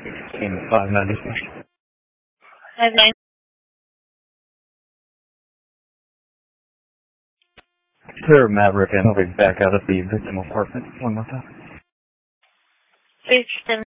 16 590. 59. Clear Maverick, and I'll be back out at the victim apartment one more time. Please